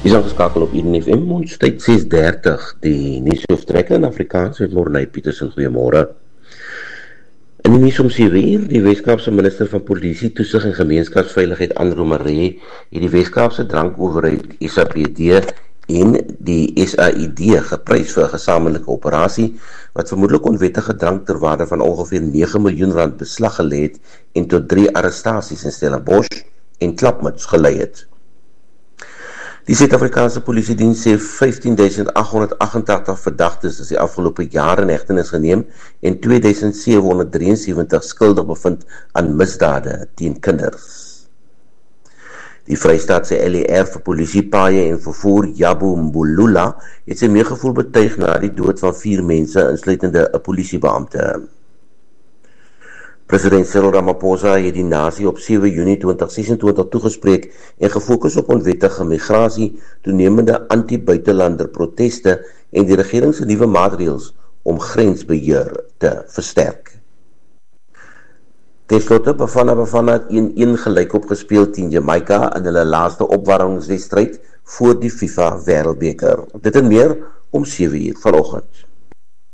Is aangeskakel op Eden FM, ons tyd 6:30, die nuusoortrekker in Afrikaans met Morney Petersen, goeiemôre. In die nuus om 7:00, die Weskaapse minister van Polisie, Toesig en Gemeenskapsveiligheid, Andrew Maree, het die Weskaapse drankowerheid SAPD en die SAID geprys vir 'n gesamentlike operasie, wat vermoedelik onwettige drank ter waarde van ongeveer R9 miljoen beslag gelê het en tot 3 arrestasies in Stellenbosch en Klapmuts gelei het. Die Suid-Afrikaanse Polisiediens sê 15.888 verdagtes is die afgelope jaar in hegtenis geneem en 2.773 skuldig bevind aan misdade teen kinders. Die Vrystaatse LER vir polisiepaaie en vervoer, Jabu Mbulula, het sy meegevoel betuig na die dood van 4 mense, insluitende 'n polisiebeampte. President Cyril Ramaphosa het die nasie op 7 Junie 2026 toegespreek en gefokus op onwettige migrasie, toenemende anti-buitelander proteste en die regering se nuwe maatreëls om grensbeheer te versterk. Ten slotte, Bafana het 1-1 gelyk opgespeel teen Jamaica in hulle laaste opwarmingswedstryd voor die FIFA Wêreldbeker. Dit en meer om 7:00 vanoggend.